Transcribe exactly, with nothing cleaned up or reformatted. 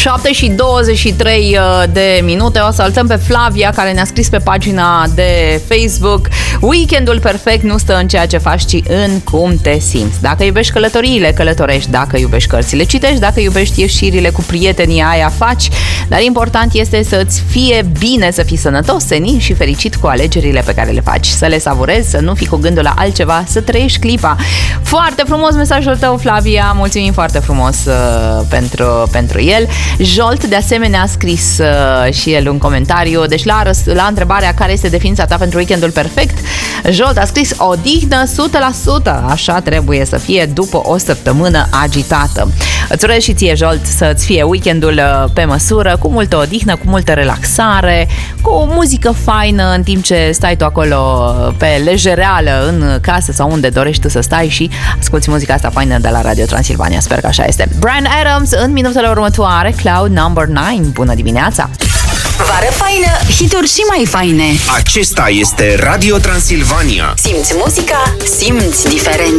șapte și douăzeci și trei de minute. O salutăm pe Flavia, care ne-a scris pe pagina de Facebook: weekendul perfect nu stă în ceea ce faci, ci în cum te simți. Dacă iubești călătoriile, călătorești. Dacă iubești cărțile, citești. Dacă iubești ieșirile cu prietenii, aia faci. Dar important este să-ți fie bine, să fii sănătos, senin și fericit cu alegerile pe care le faci. Să le savurezi, să nu fii cu gândul la altceva, să trăiești clipa. Foarte frumos mesajul tău, Flavia. Mulțumim foarte frumos uh, pentru, pentru el. Jolt, de asemenea, a scris uh, și el un comentariu. Deci la, la întrebarea care este definiția ta pentru weekendul perfect, Jolt a scris: odihnă o sută la sută. Așa trebuie să fie după o săptămână agitată. Îți urez și ție, Jolt, să-ți fie weekendul pe măsură, cu multă odihnă, cu multă relaxare, cu o muzică faină în timp ce stai tu acolo pe lejereală în casă sau unde dorești tu să stai și asculti muzica asta faină de la Radio Transilvania. Sper că așa este. Bryan Adams în minutele următoare, Cloud Number nouă. Bună dimineața! Vară faină, hituri și mai faine. Acesta este Radio Transilvania. Simți muzica, simți diferența.